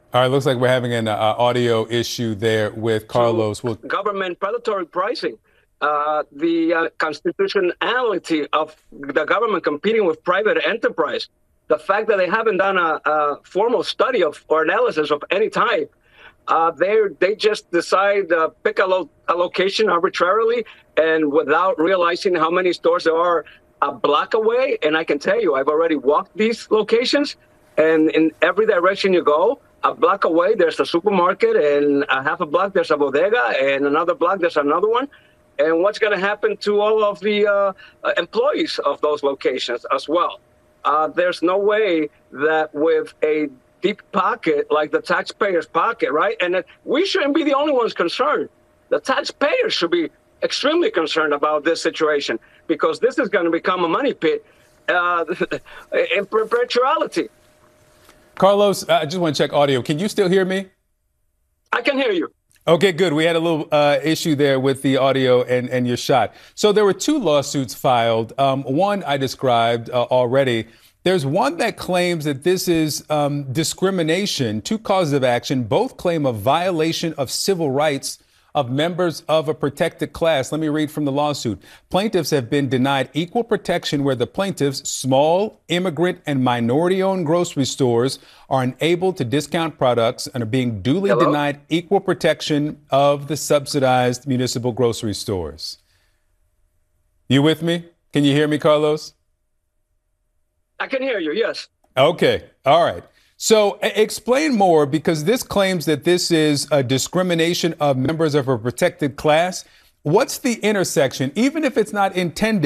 All right, looks like we're having an audio issue there with To Carlos. Well, government predatory pricing, the constitutionality of the government competing with private enterprise, the fact that they haven't done a formal study of or analysis of any type. They just decide pick a location arbitrarily and without realizing how many stores there are a block away. And I can tell you, I've already walked these locations, and in every direction you go, a block away there's a supermarket, and a half a block there's a bodega, and another block there's another one. And what's going to happen to all of the employees of those locations as well? There's no way that with a deep pocket like the taxpayer's pocket, right? And we shouldn't be the only ones concerned. The taxpayers should be extremely concerned about this situation because this is going to become a money pit in perpetuality. Carlos, I just want to check audio. Can you still hear me? I can hear you. Okay, good. We had a little issue there with the audio and your shot. So there were two lawsuits filed. One I described already. There's one that claims that this is discrimination, two causes of action. Both claim a violation of civil rights of members of a protected class. Let me read from the lawsuit. Plaintiffs have been denied equal protection where the plaintiffs, small, immigrant, and minority-owned grocery stores, are unable to discount products and are being duly denied equal protection of the subsidized municipal grocery stores. You with me? Can you hear me, Carlos? I can hear you, yes. Okay. All right. So explain more, because this claims that this is a discrimination of members of a protected class. What's the intersection, even if it's not intended?